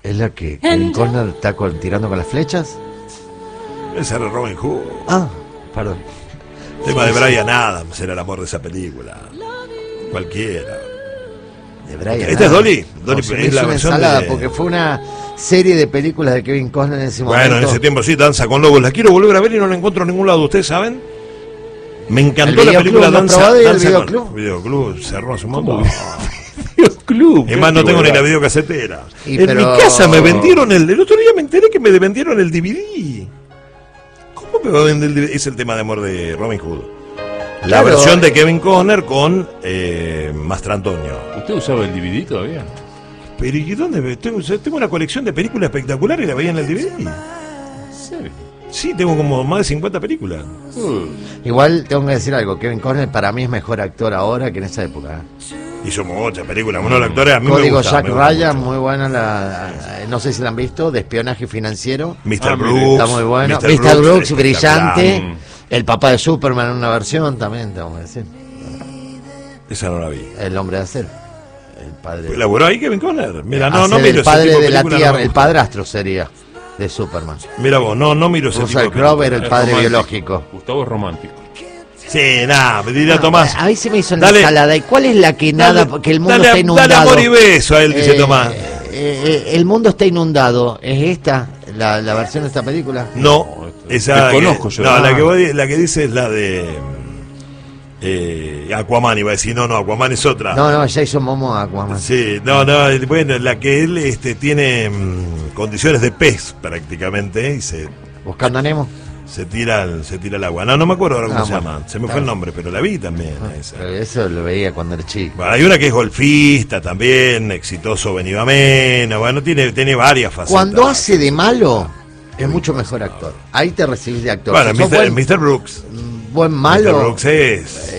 ¿Es la que Kevin Costner está tirando con las flechas? Ese era Robin Hood. Ah, perdón. El tema de Bryan Adams era el amor de esa película. Cualquiera. De Bryan ¿Esta es Adams. Dolly? Dolly No, es la una versión ensalada, de... porque fue una serie de películas de Kevin Costner en ese momento. Bueno, en ese tiempo sí, Danza con Lobos. La quiero volver a ver y no la encuentro en ningún lado. ¿Ustedes saben? Me encantó ¿El la película videoclub? ¿No Danza, probado y el Danza videoclub? con... Videoclub cerró hace un montón. Club. Es más, no tengo ni la videocasetera. Y En pero- mi casa me vendieron el otro día me enteré que me vendieron el DVD. ¿Cómo me va a vender el DVD? Es el tema de amor de Robin Hood. La Claro. versión de Kevin Costner con Mastro Antonio. ¿Usted usaba el DVD todavía? Pero ¿y dónde? Tengo una colección de películas espectaculares y la veía en el DVD. Sí. Sí, tengo como más de 50 películas. Igual tengo que decir algo, Kevin Costner para mí es mejor actor ahora que en esa época. Hizo muchas películas. Uno de los actores a mí me Código gusta. Jack me gusta Ryan, mucho. muy buena Ah, no sé si la han visto, de espionaje financiero. Mr. mire, Brooks. Está muy bueno. Mr. Mr. Brooks, espectacular. brillante. El papá de Superman en una versión también, tengo que decir. Esa no la vi. El hombre de acero. El padre. ¿Laburó ahí Kevin Costner? Mira, no Hacer miro el ese padre tipo de la película, Tierra, no me el gusta. padrastro sería de Superman. Mira vos, no miro ese tipo de Russell Crowe películas. era el Es padre romántico. biológico. Gustavo es romántico. Sí, nada, me diría Tomás. A mí se me hizo una Dale. ensalada. ¿Y cuál es la que nada, que el mundo dale, está inundado? Dale amor y beso a él, dice Tomás. El mundo está inundado. ¿Es esta la versión de esta película? No, esa. Desconozco yo. No, Ah. la que dice es la de. Aquaman, iba a decir. No, Aquaman es otra. No, Jason Momoa, Aquaman. Sí, no, bueno, la que él tiene condiciones de pez prácticamente y Buscando a Nemo. se tira al agua. No me acuerdo ahora cómo se bueno. llama. Se me fue el nombre, pero la vi también. Esa. Pero eso lo veía cuando era chico. Bueno, hay una que es golfista también, exitoso Benibamena. Bueno, tiene varias facetas. Cuando hace de malo, es mucho mejor actor. Ahí te recibís de actor. Bueno, Si sos Mr. Brooks. buen malo, Mr. Brooks es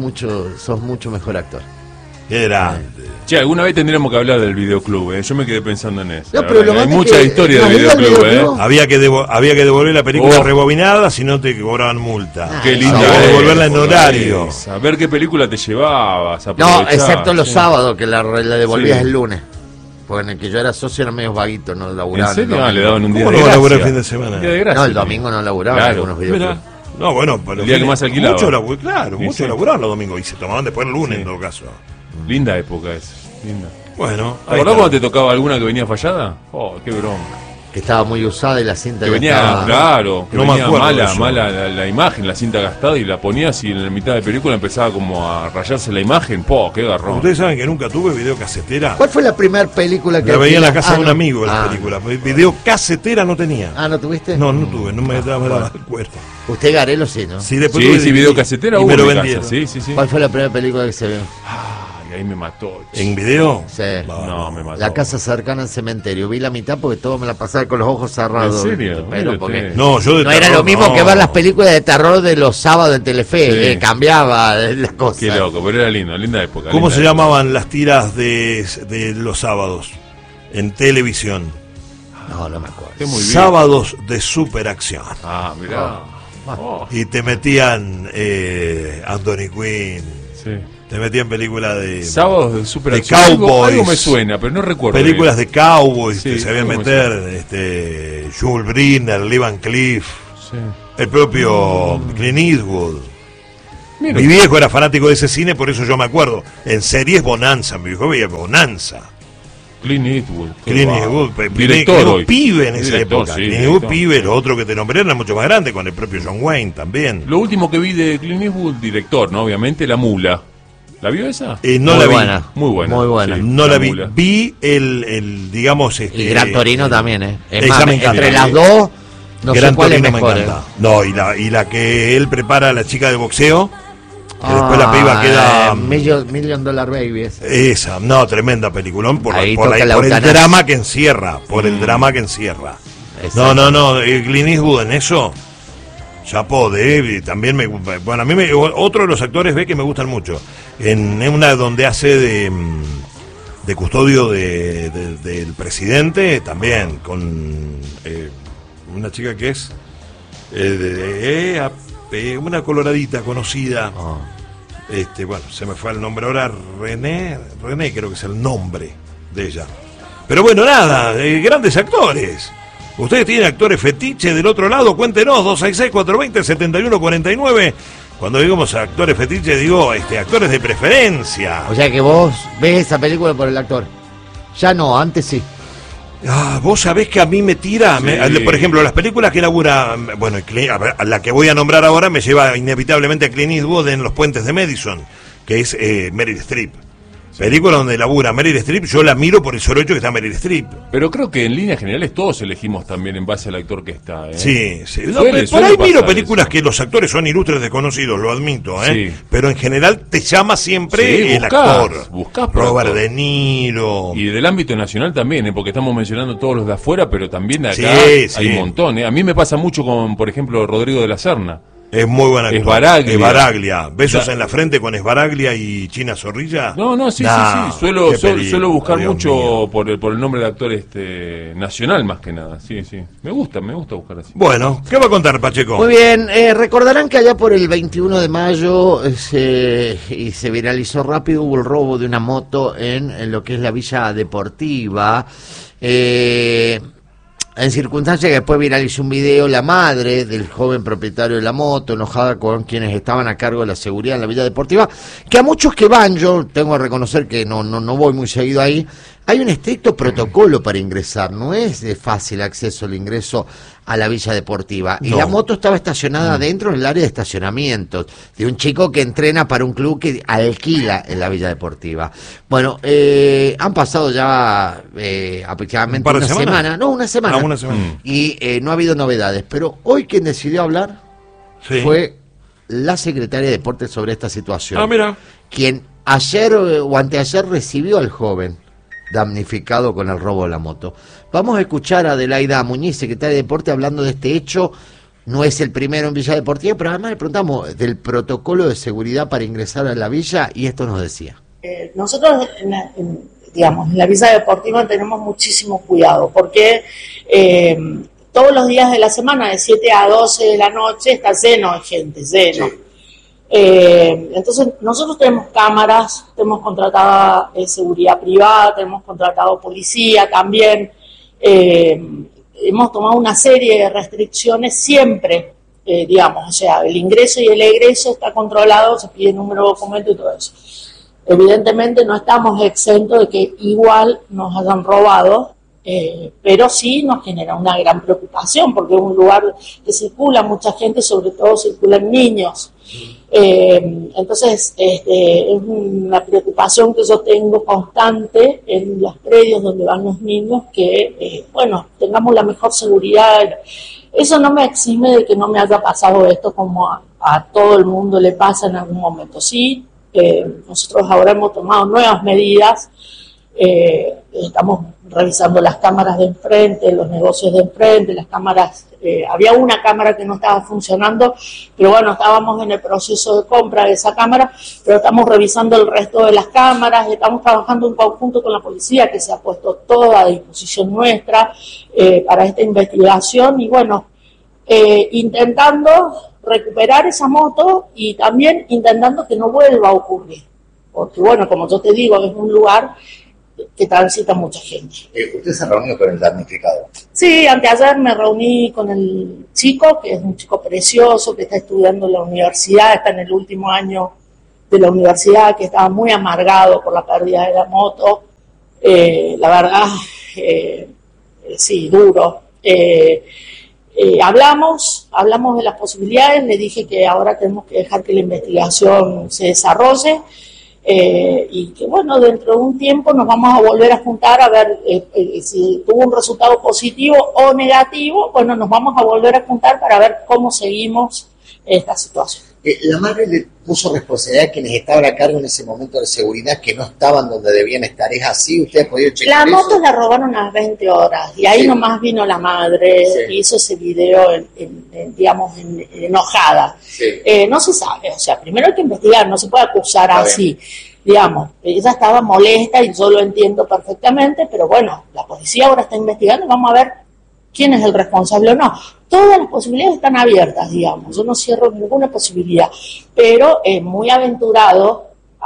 sos mucho mejor actor. qué grande. Che, alguna vez tendríamos que hablar del videoclub, ¿eh? Yo me quedé pensando en eso. No, La pero verdad lo que hay más es mucha que historia del nos iba al videoclub, videoclub. ¿eh? Había que devolver la película Oh. rebobinada, si no te cobraban multa. Qué Ah, linda. no, Había que es, devolverla en por horario. esa. A ver qué película te llevabas. No, aprovechá. excepto los Sí. sábados, que la devolvías Sí. el lunes. Porque en el que yo era socio era medio vaguito, no ¿En laburaban. serio? el Ah, le domingo. daban un día ¿Cómo de no van a gracia. laburar el fin de semana? Un día de gracia. No, el domingo no laburaban Claro. algunos videoclubs. Mirá. No, bueno, pero El día que más alquilaba. Claro, Sí, mucho sí. laburaban los domingos y se tomaban después el lunes Sí. en todo caso. Linda época esa. Linda. Bueno, ¿Te acordás cuando te tocaba alguna que venía fallada? Oh, qué bronca. Que estaba muy usada y la cinta Que ya venía, estaba... claro, que No me venía acuerdo de mala, eso. mala la imagen, la cinta gastada y la ponías y en la mitad de película empezaba como a rayarse la imagen. Po, qué garrón. Ustedes saben que nunca tuve videocasetera. ¿Cuál fue la primera película que La veía en la alquilas? casa de un no. amigo la Ah. película. Videocasetera no tenía. ¿No tuviste? No tuve, no me daba el cuerpo. Usted Garelo sí, ¿no? Sí, después Sí, tuve sí, videocasetera y hubo me en lo mi vendieron. casa. Sí, sí, sí. ¿Cuál fue la primera película que se vio? Ay, ahí me mató. ¿En video? Sí. No, me mató. La casa cercana al cementerio. Vi la mitad porque todo me la pasaba con los ojos cerrados. ¿En serio? Pero Mire porque usted. No, yo de no era terror, lo mismo no. que ver las películas de terror de los sábados en Telefe, Sí. que cambiaba las cosas. Qué loco, pero era lindo, linda época. ¿Cómo linda se época. llamaban las tiras de los sábados en televisión? No me acuerdo. Qué muy bien. Sábados de superacción. Ah, mirá. Oh, Y te metían Anthony Quinn, sí. te metían películas de Sábados de super de acción. Algo cowboys. me suena, pero no recuerdo. películas bien. de cowboys, Sí, te sabían algo me meter Jules Briner, Lee Van Cleef, Sí. el propio Clint Eastwood. Mira, Mi viejo era fanático de ese cine, por eso yo me acuerdo. En series Bonanza, mi viejo veía Bonanza. Clint Eastwood. qué Clint va. Eastwood, Director Clint hoy. pibe en esa Director, época. sí, Clint Eastwood director. pibe, los otros que te nombré eran mucho más grandes, con el propio John Wayne también. Lo último que vi de Clint Eastwood, director, ¿no? Obviamente, La Mula. ¿La vio esa? No Muy la vi. buena. Muy buena. Muy buena. sí, No la vi. Mula. Vi el digamos, Y Gran Torino también, ¿eh? Es esa más, me encanta. entre las dos, no Gran sé cuál es Torino me mejor. encanta. No, y la que él prepara a la chica de boxeo, que después la piba queda... Million Dollar Baby. Esa, no, tremenda peliculón por Ahí el toca la drama eutanasia. que encierra, el drama que encierra. Exacto. No, Clint Eastwood en eso, chapó, también bueno, a mí otro de los actores ve que me gustan mucho, en una donde hace de custodio del presidente, también, con una chica que es una coloradita conocida. Bueno, se me fue el nombre ahora, René creo que es el nombre de ella. Pero bueno, nada, grandes actores. Ustedes tienen actores fetiche del otro lado, cuéntenos, 266-420-7149. Cuando digamos actores fetiche, digo actores de preferencia. O sea que vos ves esa película por el actor. Ya no, antes sí. Vos sabés que a mí me tira, Sí. por ejemplo, las películas que labura, bueno, a la que voy a nombrar ahora me lleva inevitablemente a Clint Eastwood en Los Puentes de Madison, que es Meryl Streep. Película donde labura Meryl Streep, yo la miro por el solo hecho que está Meryl Streep. Pero creo que en líneas generales todos elegimos también en base al actor que está. Sí, sí. No, Suele por ahí miro pasar películas eso. que los actores son ilustres desconocidos, lo admito, Sí. Pero en general te llama siempre Sí, el buscás actor. por Robert actor. De Niro. Y del ámbito nacional también, porque estamos mencionando todos los de afuera, pero también de acá Sí, sí. hay un montón. A mí me pasa mucho con, por ejemplo, Rodrigo de la Serna. Es muy buen actor. Esbaraglia. Esbaraglia. Besos Da- en la frente con Esbaraglia y China Zorrilla. No, sí, Nah, sí. Suelo qué película, buscar Dios mucho mío. por el nombre de actor nacional más que nada. Sí. Me gusta buscar así. Bueno, ¿qué va a contar, Pacheco? Muy bien, recordarán que allá por el 21 de mayo y se viralizó rápido, hubo el robo de una moto en lo que es la Villa Deportiva. En circunstancias que después viralizó un video, la madre del joven propietario de la moto, enojada con quienes estaban a cargo de la seguridad en la Villa Deportiva, que a muchos que van, yo tengo que reconocer que no voy muy seguido ahí, hay un estricto protocolo para ingresar, no es de fácil acceso el ingreso a la Villa Deportiva. Y No. la moto estaba estacionada dentro del área de estacionamientos de un chico que entrena para un club que alquila en la Villa Deportiva. Bueno, han pasado ya aproximadamente ¿Un par de una semanas? semana. No, una semana. Una semana. Y no ha habido novedades. Pero hoy quien decidió hablar Sí. fue la secretaria de Deportes sobre esta situación. Mira. Quien ayer o anteayer recibió al joven damnificado con el robo de la moto. Vamos a escuchar a Adelaida Muñiz, secretaria de Deporte, hablando de este hecho. No es el primero en Villa Deportiva, pero además le preguntamos del protocolo de seguridad para ingresar a la villa y esto nos decía. Nosotros, digamos, en la Villa Deportiva tenemos muchísimo cuidado porque todos los días de la semana, de 7 a 12 de la noche, está lleno de gente, lleno. Sí. Entonces, nosotros tenemos cámaras, tenemos contratada seguridad privada, tenemos contratado policía también. Hemos tomado una serie de restricciones siempre, digamos, o sea, el ingreso y el egreso está controlado, se pide número de documento y todo eso. Evidentemente no estamos exentos de que igual nos hayan robado, pero sí nos genera una gran preocupación porque es un lugar que circula mucha gente, sobre todo circulan niños. Entonces es una preocupación que yo tengo constante en los predios donde van los niños, que tengamos la mejor seguridad. Eso no me exime de que no me haya pasado esto como a todo el mundo le pasa en algún momento. Sí, nosotros ahora hemos tomado nuevas medidas. Estamos revisando las cámaras de enfrente, los negocios de enfrente, las cámaras. Había una cámara que no estaba funcionando, pero bueno, estábamos en el proceso de compra de esa cámara, pero estamos revisando el resto de las cámaras, estamos trabajando en conjunto con la policía, que se ha puesto toda a disposición nuestra para esta investigación, y bueno, intentando recuperar esa moto y también intentando que no vuelva a ocurrir, porque bueno, como yo te digo, es un lugar que transita mucha gente. ¿Usted se reunió con el damnificado? Sí, anteayer me reuní con el chico, que es un chico precioso, que está estudiando en la universidad, está en el último año de la universidad, que estaba muy amargado por la pérdida de la moto. La verdad, sí, duro. Hablamos de las posibilidades, le dije que ahora tenemos que dejar que la investigación se desarrolle. Y que bueno, dentro de un tiempo nos vamos a volver a juntar a ver si tuvo un resultado positivo o negativo. Bueno, nos vamos a volver a juntar para ver cómo seguimos esta situación. La madre le puso responsabilidad a quienes estaban a cargo en ese momento de seguridad, que no estaban donde debían estar. ¿Es así? ¿Usted ha podido checar La eso? moto la robaron a las 20 horas y ahí Sí. nomás vino la madre, Sí. hizo ese video enojada. Sí. No se sabe, o sea, primero hay que investigar, no se puede acusar Está así. Digamos, ella estaba molesta y yo lo entiendo perfectamente, pero bueno, la policía ahora está investigando y vamos a ver quién es el responsable o no. Todas las posibilidades están abiertas, digamos, yo no cierro ninguna posibilidad, pero es muy aventurado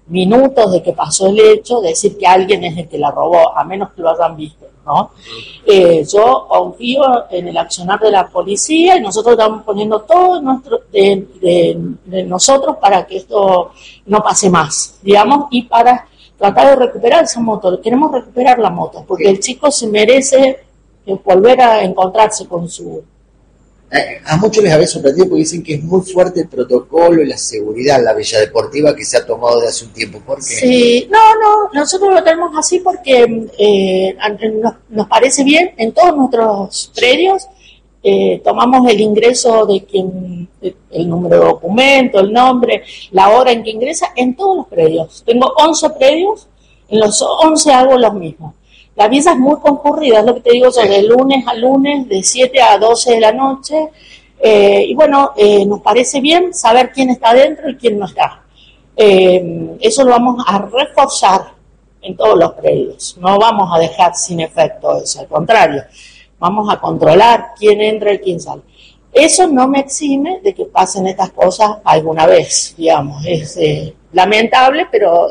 minutos de que pasó el hecho, decir que alguien es el que la robó, a menos que lo hayan visto, ¿no? Yo confío en el accionar de la policía y nosotros estamos poniendo todo de nosotros para que esto no pase más, digamos, y para tratar de recuperar esa moto. Queremos recuperar la moto, porque el chico se merece volver a encontrarse con su... A muchos les había sorprendido porque dicen que es muy fuerte el protocolo y la seguridad en la Villa Deportiva que se ha tomado de hace un tiempo. ¿Por qué? Sí, no, nosotros lo tenemos así porque nos parece bien en todos nuestros predios. Tomamos el ingreso de quien, el número de documento, el nombre, la hora en que ingresa, en todos los predios. Tengo 11 predios, en los 11 hago los mismos. La villa es muy concurrida, es lo que te digo yo, de lunes a lunes, de 7 a 12 de la noche, y bueno, nos parece bien saber quién está dentro y quién no está. Eso lo vamos a reforzar en todos los predios, no vamos a dejar sin efecto eso, al contrario, vamos a controlar quién entra y quién sale. Eso no me exime de que pasen estas cosas alguna vez, digamos, es lamentable, pero...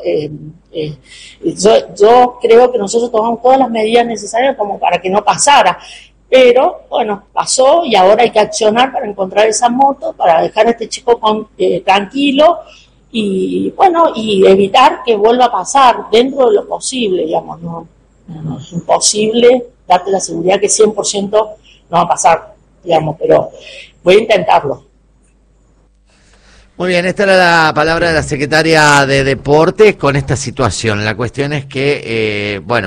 yo creo que nosotros tomamos todas las medidas necesarias como para que no pasara, pero bueno, pasó y ahora hay que accionar para encontrar esa moto, para dejar a este chico tranquilo y bueno, y evitar que vuelva a pasar dentro de lo posible, digamos, no es imposible darte la seguridad que 100% no va a pasar, digamos, pero voy a intentarlo. Muy bien, esta era la palabra de la secretaria de Deportes con esta situación. La cuestión es que, bueno,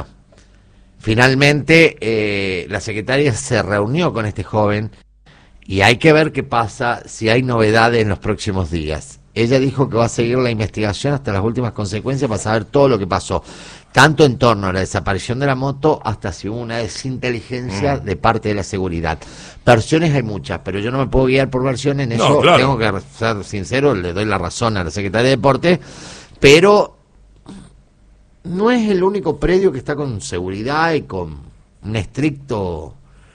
finalmente la secretaria se reunió con este joven y hay que ver qué pasa, si hay novedades en los próximos días. Ella dijo que va a seguir la investigación hasta las últimas consecuencias para saber todo lo que pasó, tanto en torno a la desaparición de la moto hasta si hubo una desinteligencia de parte de la seguridad. Versiones hay muchas, pero yo no me puedo guiar por versiones, en eso claro. Tengo que ser sincero, le doy la razón a la secretaria de Deportes, pero no es el único predio que está con seguridad y con un estricto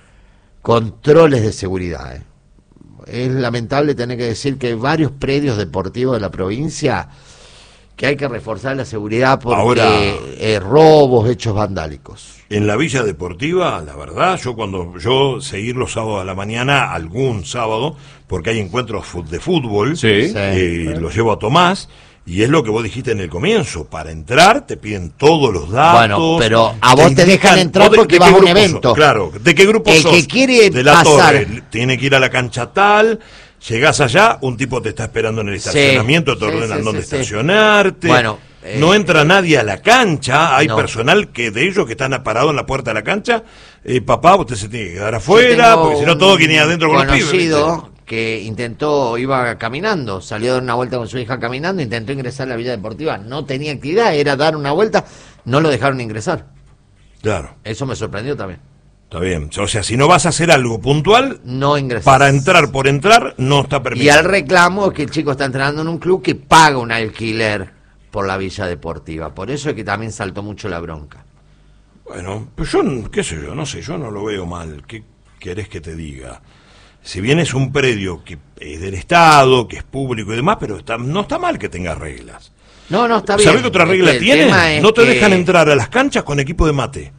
controles de seguridad. Es lamentable tener que decir que hay varios predios deportivos de la provincia que hay que reforzar la seguridad porque robos, hechos vandálicos. En la Villa Deportiva, la verdad, yo seguir los sábados a la mañana, algún sábado, porque hay encuentros de fútbol, Sí. Lo llevo a Tomás, y es lo que vos dijiste en el comienzo, para entrar te piden todos los datos. Bueno, pero a vos te dejan entrar porque vas a un evento. Claro, ¿de qué grupo sos? El que quiere de la pasar. Torre, tiene que ir a la cancha tal, llegás allá, un tipo te está esperando en el estacionamiento, te ordenan dónde estacionarte. Bueno, no entra nadie a la cancha, hay no. personal que de ellos que están parados en la puerta de la cancha. Papá, usted se tiene que quedar afuera, porque si no todo quiere ir adentro con los pibes. Conocido que iba caminando, salió a dar una vuelta con su hija caminando, intentó ingresar a la Villa Deportiva, no tenía actividad, era dar una vuelta, no lo dejaron ingresar. Claro, Eso me sorprendió también. está bien. O sea, si no vas a hacer algo puntual, No ingresar. para entrar por entrar, no está Y permitido. al reclamo es que el chico está entrenando en un club que paga un alquiler por la Villa Deportiva. Por eso es que también saltó mucho la bronca. Bueno, pues yo, qué sé yo, no sé, yo no lo veo mal. ¿Qué querés que te diga? Si bien es un predio que es del Estado, que es público y demás, pero no está mal que tenga reglas. No, está bien. ¿Sabés qué otra regla El tiene? tema es No te que- dejan entrar a las canchas con equipo de mate.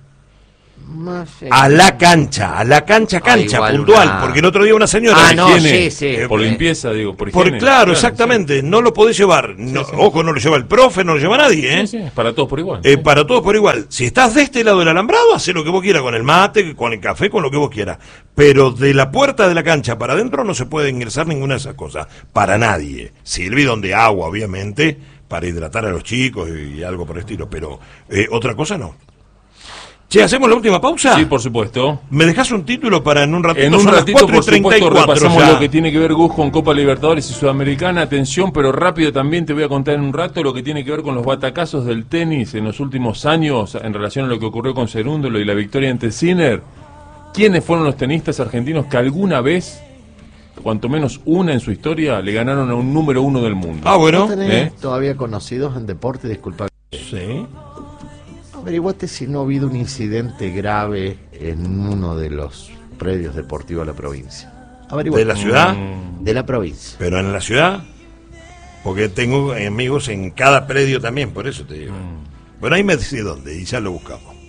No sé. A la cancha, igual puntual. una- Porque el otro día una señora... Ah, no, higiene, sí. por limpieza, digo, por Por, higiene. claro, exactamente, no lo podés llevar. No, sí. Ojo, no lo lleva el profe, no lo lleva nadie, ¿eh? Sí, sí, para todos por igual. Para todos por igual. Si estás de este lado del alambrado, haz lo que vos quieras con el mate, con el café, con lo que vos quieras. Pero de la puerta de la cancha para adentro no se puede ingresar ninguna de esas cosas. Para nadie. Sirve donde agua, obviamente, para hidratar a los chicos y algo por el estilo. Pero otra cosa no. Che, ¿hacemos la última pausa? Sí, por supuesto. ¿Me dejás un título para en un ratito? En un Son las ratito, por supuesto, 4:34 repasamos ya. lo que tiene que ver Gus con Copa Libertadores y Sudamericana. Atención, pero rápido también te voy a contar en un rato lo que tiene que ver con los batacazos del tenis en los últimos años en relación a lo que ocurrió con Cerúndolo y la victoria ante Sinner. ¿Quiénes fueron los tenistas argentinos que alguna vez, cuanto menos una en su historia, le ganaron a un número 1 del mundo? Ah, bueno. ¿No tenés todavía conocidos en deporte? Disculpa. Sí. Averiguate si no ha habido un incidente grave en uno de los predios deportivos de la provincia. Averiguate. ¿De la ciudad? De la provincia. Pero en la ciudad, Porque tengo amigos en cada predio también, por eso te digo. Bueno, ahí me decís dónde y ya lo buscamos.